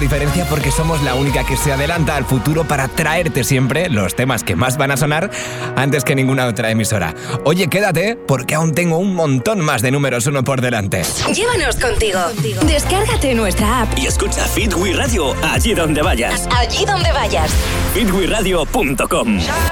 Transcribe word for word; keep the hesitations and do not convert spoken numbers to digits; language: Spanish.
Diferencia porque somos la única que se adelanta al futuro para traerte siempre los temas que más van a sonar antes que ninguna otra emisora. Oye, quédate porque aún tengo un montón más de números uno por delante. Llévanos contigo. Descárgate nuestra app y escucha Fit We Radio allí donde vayas. Allí donde vayas. fit we radio punto com.